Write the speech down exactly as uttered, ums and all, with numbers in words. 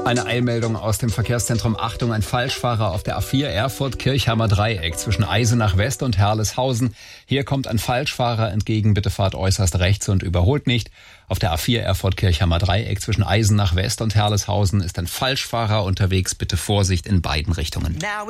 Eine Eilmeldung aus dem Verkehrszentrum. Achtung, ein Falschfahrer auf der A vier Erfurt-Kirchheimer Dreieck zwischen Eisenach West und Herleshausen. Hier kommt ein Falschfahrer entgegen. Bitte fahrt äußerst rechts und überholt nicht. Auf der A vier Erfurt-Kirchheimer Dreieck zwischen Eisenach West und Herleshausen ist ein Falschfahrer unterwegs. Bitte Vorsicht in beiden Richtungen.